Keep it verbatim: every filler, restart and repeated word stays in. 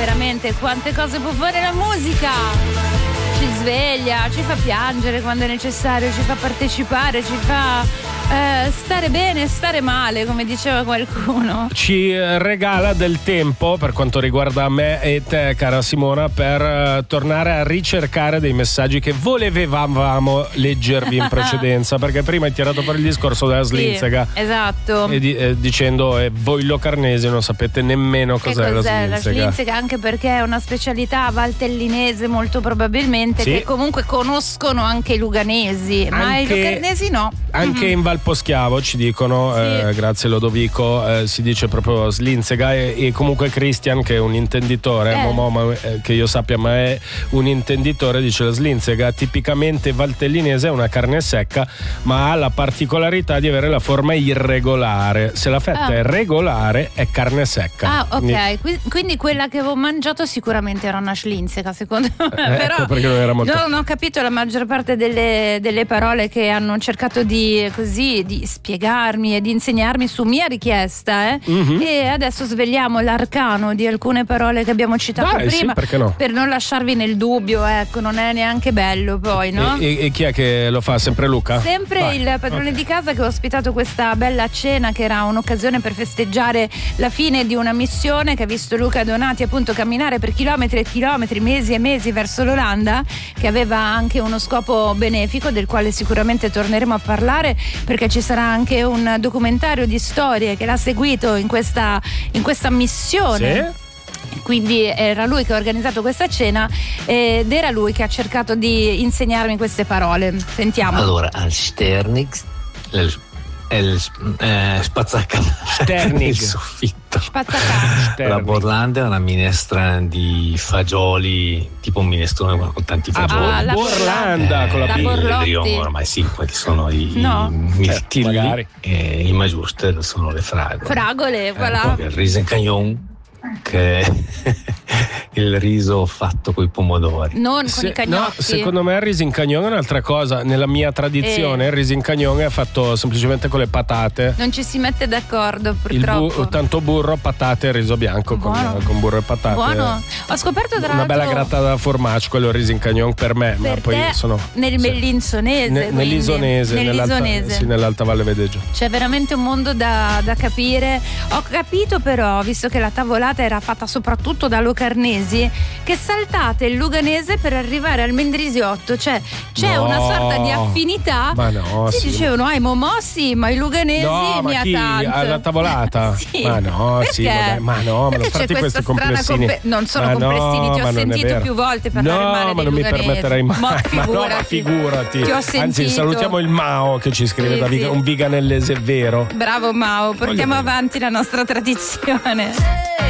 veramente quante cose può fare la musica. Ci sveglia, ci fa piangere quando è necessario, ci fa partecipare, ci fa eh, stare bene, stare male, come diceva qualcuno. Ci regala del tempo, per quanto riguarda me e te, cara Simona, per uh, tornare a ricercare dei messaggi che volevamo leggervi in precedenza, perché prima hai tirato fuori il discorso della Slinsega. Sì, esatto. E di, eh, dicendo eh, voi locarnesi non sapete nemmeno cos'è, che cos'è la Slinsega. La Slinsega, anche perché è una specialità valtellinese molto probabilmente, sì, che comunque conoscono anche i luganesi, anche, ma i lucarnesi no. Anche mm-hmm. in Val Poschiavo ci dicono, sì. eh, grazie Lodovico, eh, si dice proprio Slinsega, e, e comunque Christian, che è un intenditore, eh. Momo, ma, eh, che io sappia, ma è un intenditore, dice la Slinsega tipicamente valtellinese, è una carne secca ma ha la particolarità di avere la forma irregolare. Se la fetta ah. è regolare è carne secca. Ah, ok, quindi, quindi quella che avevo mangiato sicuramente era una Slinsega, secondo me. Eh, però ecco perché non era molto... non ho capito la maggior parte delle, delle parole che hanno cercato di così di spiegarmi e di insegnarmi su mia richiesta, eh? Mm-hmm. E adesso svegliamo l'arcano di alcune parole che abbiamo citato Dai, prima, sì, perché no? Per non lasciarvi nel dubbio, ecco, non è neanche bello poi, no? E, e, e chi è che lo fa? Sempre Luca? Sempre Vai. il padrone okay. di casa, che ho ospitato questa bella cena, che era un'occasione per festeggiare la fine di una missione che ha visto Luca Donati appunto camminare per chilometri e chilometri, mesi e mesi verso l'Olanda, che aveva anche uno scopo benefico del quale sicuramente torneremo a parlare, perché ci sarà anche un documentario di storie che l'ha seguito in questa, in questa missione. Sì. Quindi era lui che ha organizzato questa cena ed era lui che ha cercato di insegnarmi queste parole. Sentiamo. Allora, al Sternix il eh, spazzacca il soffitto. Spazzacca. La Borlanda è una minestra di fagioli, tipo un minestrone con tanti fagioli. Ah, la Borlanda, eh, con la, la Borlotti. Ormai sì, quelli sono i, no. i mirtilli, eh, e i Majuster sono le fragole. Fragole, voilà. Eh, il Risencagnon, che è il riso fatto coi pomodori, non con Se, i cagnotti. No, secondo me il riso in cagnon è un'altra cosa. Nella mia tradizione eh. il riso in cagnon è fatto semplicemente con le patate. Non ci si mette d'accordo, purtroppo. Il bu- tanto burro, patate e riso bianco con, con burro e patate. Buono. Ho scoperto tra una l'altro bella grattata da formaggio, quello è il riso in cagnon per me. Per ma poi te sono nel sì. mellinsonese, ne, nell'isonese, nell'isonese. Nell'alta, sì, nell'Alta Valle Vedeggio. C'è veramente un mondo da, da capire. Ho capito però, visto che la tavolata era fatta soprattutto da locarnesi, che saltate il luganese per arrivare al mendrisiotto, cioè c'è no. una sorta di affinità. Ma no, si sì. dicevano ai momossi, ma i luganesi no, mi ma ha chi? tanto. Alla tavolata? Sì. Ma no, perché? sì, vabbè, ma no, ma non farti questi complessini. Compe- non sono ma complessini, no, ti ho sentito più volte parlare no, male ma dei non luganesi. mi permetterei mai. Ma figurati. Ma no, ma figurati. Ti ho sentito. Anzi, salutiamo il Mao che ci scrive sì, da sì. Viga, un viganellese vero. Bravo Mao, portiamo Voglio avanti la nostra tradizione.